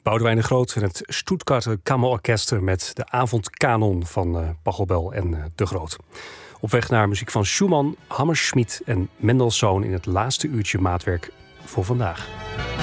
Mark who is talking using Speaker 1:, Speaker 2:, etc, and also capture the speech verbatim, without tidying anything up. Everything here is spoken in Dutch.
Speaker 1: Boudewijn de Groot en het Stuttgarter Kammerorkester met de avondkanon van uh, Pachelbel en uh, de Groot. Op weg naar muziek van Schumann, Hammerschmidt en Mendelssohn in het laatste uurtje maatwerk voor vandaag.